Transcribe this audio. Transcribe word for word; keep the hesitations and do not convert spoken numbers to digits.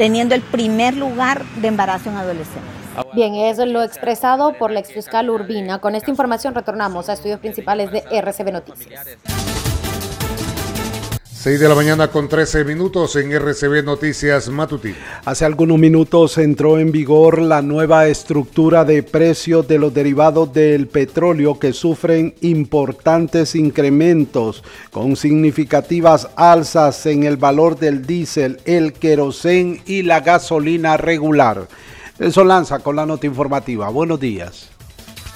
teniendo el primer lugar de embarazo en adolescentes. Bien, eso es lo expresado por la exfiscal Urbina. Con esta información retornamos a estudios principales de R C B Noticias. seis de la mañana con trece minutos en R C B Noticias Matutino. Hace algunos minutos entró en vigor la nueva estructura de precios de los derivados del petróleo que sufren importantes incrementos con significativas alzas en el valor del diésel, el querosén y la gasolina regular. Nelson Lanza con la nota informativa. Buenos días.